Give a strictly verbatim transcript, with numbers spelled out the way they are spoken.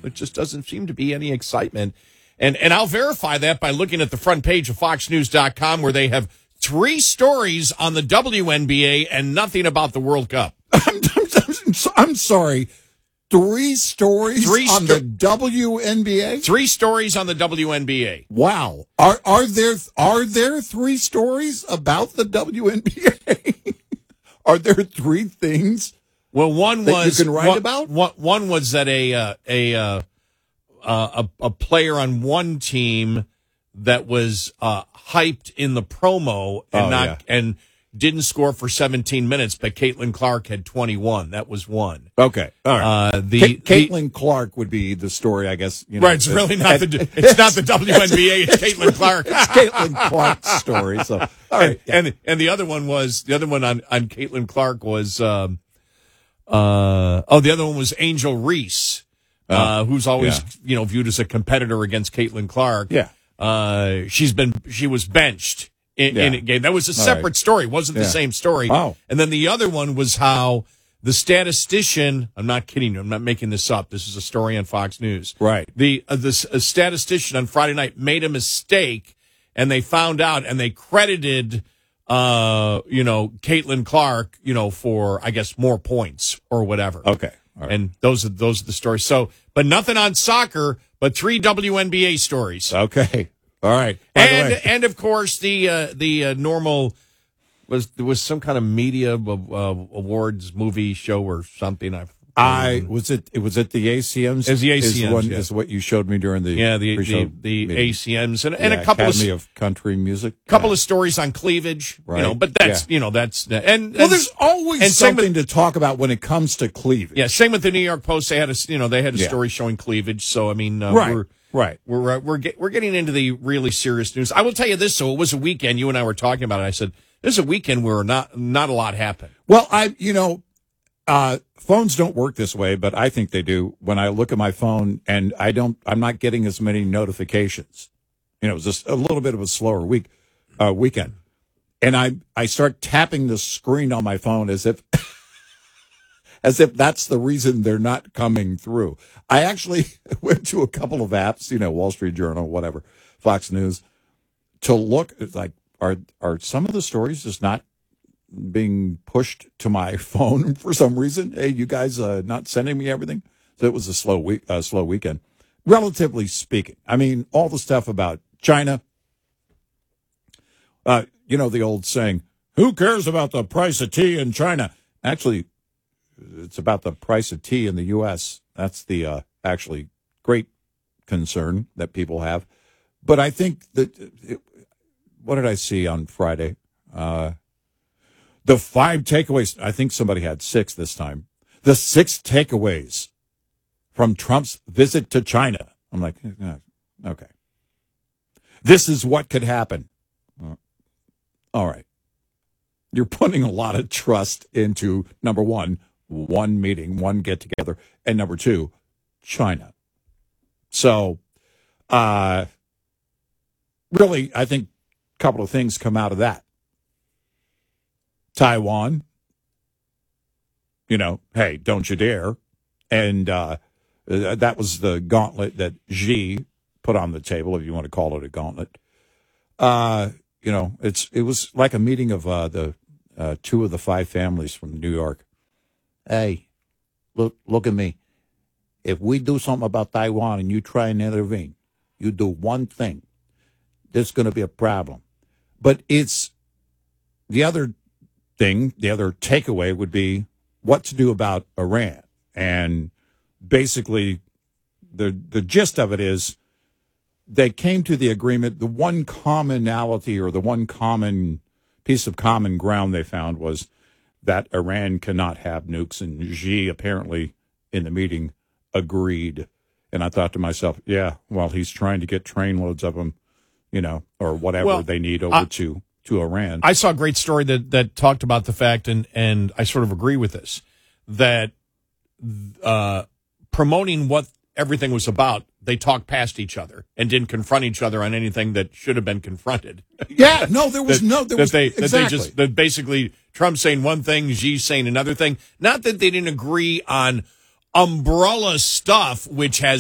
There just doesn't seem to be any excitement. And and I'll verify that by looking at the front page of Fox News dot com, where they have three stories on the W N B A and nothing about the World Cup. I'm, I'm, I'm sorry. Three stories three on sto- the W N B A? Three stories on the W N B A. Wow. Are are there are there three stories about the W N B A? Are there three things? Well, one that was you can write one, about. One, one was that a uh, a, uh, uh, a a player on one team that was uh, hyped in the promo and oh, not yeah. and didn't score for seventeen minutes, but Caitlin Clark had twenty-one. That was one. Okay, all right. Uh, the K- Caitlin Clark would be the story, I guess. You know, right. It's really not the it's not the W N B A. It's Caitlin Clark. It's Caitlin Clark's story. So, all right. And, yeah. and and the other one was the other one on on Caitlin Clark was um, uh oh the other one was Angel Reese, uh, uh who's always yeah. you know viewed as a competitor against Caitlin Clark. Yeah. Uh, she's been she was benched. In, yeah. in a game. That was a separate right. story. It wasn't yeah. the same story. Oh. And then the other one was how the statistician, I'm not kidding you, I'm not making this up. This is a story on Fox News. Right. The, uh, the a statistician on Friday night made a mistake, and they found out, and they credited, uh, you know, Caitlin Clark, you know, for, I guess, more points or whatever. Okay. All right. And those are, those are the stories. So, but nothing on soccer, but three W N B A stories. Okay. All right, By and and of course the uh, the uh, normal was there was some kind of media uh, awards movie show or something. I've I was it. It was at the A C Ms. It was the A C Ms. Is, one, yeah. is what you showed me during the yeah the the, the A C Ms and, and yeah, a couple Academy of, of Country Music. Couple yeah. of stories on cleavage, right. you know. But that's yeah. you know that's and, and well, there's always and something with, to talk about when it comes to cleavage. Yeah, same with the New York Post. They had a you know they had a yeah. story showing cleavage. So I mean, uh, right. we're Right, we're uh, we're get, we're getting into the really serious news. I will tell you this: so it was a weekend. You and I were talking about it. I said, "This is a weekend where not not a lot happened." Well, I you know, uh, phones don't work this way, but I think they do. When I look at my phone and I don't, I'm not getting as many notifications. You know, it was just a little bit of a slower week, uh, weekend, and I I start tapping the screen on my phone as if. As if that's the reason they're not coming through. I actually went to a couple of apps, you know, Wall Street Journal, whatever, Fox News, to look. It's like, are are some of the stories just not being pushed to my phone for some reason? Hey, you guys uh, not sending me everything? So it was a slow week, uh, slow weekend, relatively speaking. I mean, all the stuff about China. Uh, you know the old saying, "Who cares about the price of tea in China?" Actually. It's about the price of tea in the U S That's the uh, actually great concern that people have. But I think that, it, what did I see on Friday? Uh, the five takeaways. I think somebody had six this time. The six takeaways from Trump's visit to China. I'm like, okay. This is what could happen. All right. You're putting a lot of trust into, number one, one meeting, one get together, and number two, China. So, uh, really, I think a couple of things come out of that. Taiwan, you know, hey, don't you dare. And uh, that was the gauntlet that Xi put on the table, if you want to call it a gauntlet. Uh, you know, it's it was like a meeting of uh, the uh, two of the five families from New York. Hey, look look at me. If we do something about Taiwan and you try and intervene, you do one thing, there's going to be a problem. But it's the other thing, the other takeaway would be what to do about Iran. And basically, the the gist of it is they came to the agreement. The one commonality or the one common piece of common ground they found was that Iran cannot have nukes, and Xi apparently in the meeting agreed. And I thought to myself, yeah, well, he's trying to get trainloads of them, you know, or whatever well, they need over I, to, to Iran. I saw a great story that, that talked about the fact, and, and I sort of agree with this, that uh, promoting what everything was about, they talked past each other and didn't confront each other on anything that should have been confronted. Yeah, no, there was that, no, there that was they, exactly. That they just, that basically Trump saying one thing, Xi saying another thing. Not that they didn't agree on umbrella stuff, which has